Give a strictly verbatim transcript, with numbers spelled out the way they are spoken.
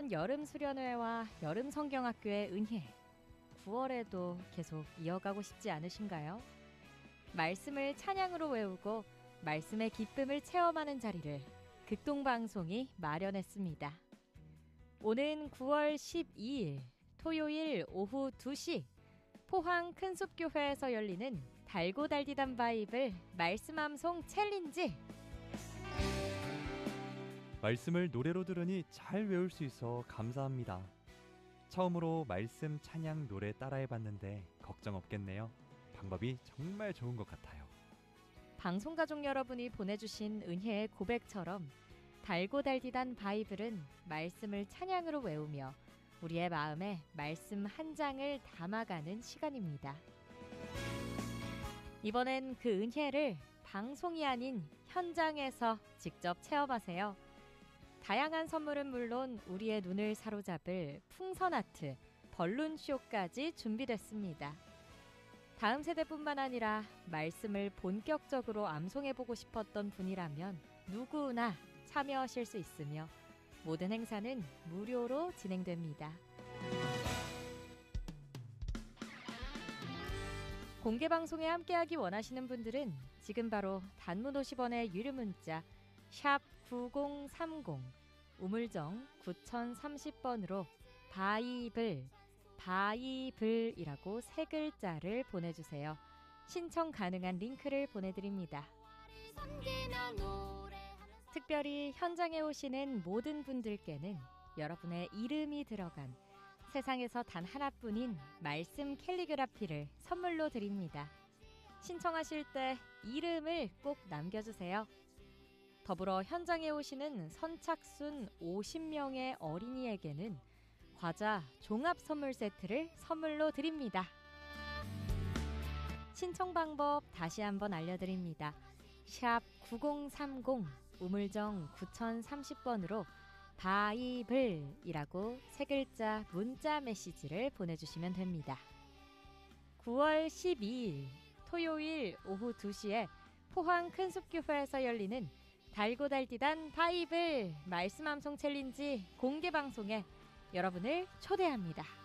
시작된 여름 수련회와 여름 성경학교의 은혜, 구월에도 계속 이어가고 싶지 않으신가요? 말씀을 찬양으로 외우고 말씀의 기쁨을 체험하는 자리를 극동방송이 마련했습니다. 오는 구월 십이일 토요일 오후 두 시 포항 큰숲교회에서 열리는 달고 달디단 바이블 말씀암송 챌린지. 말씀을 노래로 들으니 잘 외울 수 있어 감사합니다. 처음으로 말씀 찬양 노래 따라해봤는데 걱정 없겠네요. 방법이 정말 좋은 것 같아요. 방송가족 여러분이 보내주신 은혜의 고백처럼 달고 달디단 바이블은 말씀을 찬양으로 외우며 우리의 마음에 말씀 한 장을 담아가는 시간입니다. 이번엔 그 은혜를 방송이 아닌 현장에서 직접 체험하세요. 다양한 선물은 물론 우리의 눈을 사로잡을 풍선 아트, 벌룬쇼까지 준비됐습니다. 다음 세대뿐만 아니라 말씀을 본격적으로 암송해보고 싶었던 분이라면 누구나 참여하실 수 있으며 모든 행사는 무료로 진행됩니다. 공개방송에 함께하기 원하시는 분들은 지금 바로 단문 오십 원의 유료 문자 샵 구공삼공 우물정 구공삼공 번으로 바이블, 바이블이라고 세 글자를 보내주세요. 신청 가능한 링크를 보내드립니다. 특별히 현장에 오시는 모든 분들께는 여러분의 이름이 들어간 세상에서 단 하나뿐인 말씀 캘리그라피를 선물로 드립니다. 신청하실 때 이름을 꼭 남겨주세요. 더불어 현장에 오시는 선착순 오십 명의 어린이에게는 과자 종합 선물 세트를 선물로 드립니다. 신청 방법 다시 한번 알려드립니다. 샵 구공삼공 우물정 구공삼공 번으로 바이블이라고 세 글자 문자 메시지를 보내주시면 됩니다. 구월 십이일 토요일 오후 두 시에 포항 큰숲교회에서 열리는 달고 달디단 바이블 말씀암송 챌린지 공개방송에 여러분을 초대합니다.